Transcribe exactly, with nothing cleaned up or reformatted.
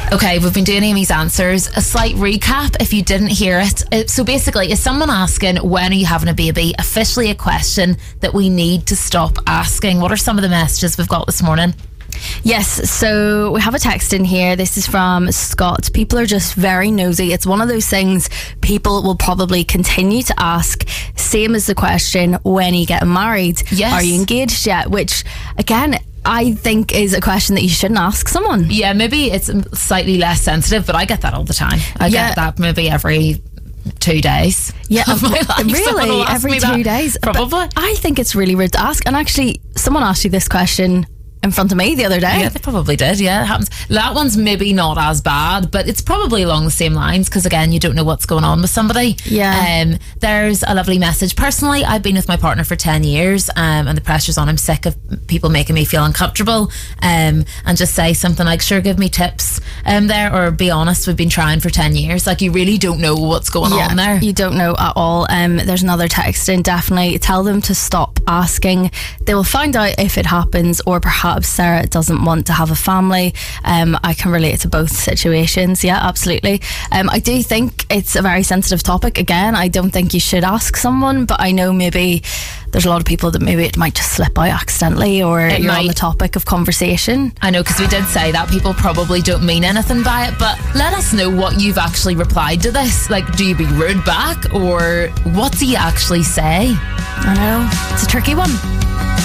Okay, we've been doing Amy's answers. A slight recap if you didn't hear it. So basically, is someone asking, when are you having a baby? Officially a question that we need to stop asking. What are some of the messages we've got this morning? Yes, so we have a text in here. This is from Scott. People are just very nosy. It's one of those things people will probably continue to ask. Same as the question, when are you getting married? Yes. Are you engaged yet? Which, again, I think is a question that you shouldn't ask someone. Yeah, maybe it's slightly less sensitive, but I get that all the time. I Yeah. get that maybe every two days. Yeah, of my life. Someone really, will ask every me two that. days. Probably. But I think it's really rude to ask. And actually, someone asked you this question in front of me the other day. Yeah, they probably did. Yeah, it happens. That one's maybe not as bad, but it's probably along the same lines because, again, you don't know what's going on with somebody. Yeah. Um, there's a lovely message. Personally, I've been with my partner for ten years um, and the pressure's on. I'm sick of people making me feel uncomfortable um, and just say something like, sure, give me tips um, there, or be honest, we've been trying for ten years. Like, you really don't know what's going Yeah, on there. you don't know at all. Um, there's another text in. Definitely tell them to stop asking. They will find out if it happens, or perhaps Sarah doesn't want to have a family. Um, I can relate to both situations. Yeah, absolutely. Um, I do think it's a very sensitive topic. Again, I don't think you should ask someone, but I know maybe there's a lot of people that maybe it might just slip out accidentally, or It you're might. on the topic of conversation. I know, because we did say that people probably don't mean anything by it, but let us know what you've actually replied to this. Like, do you be rude back, or what do you actually say? I know, it's a tricky one.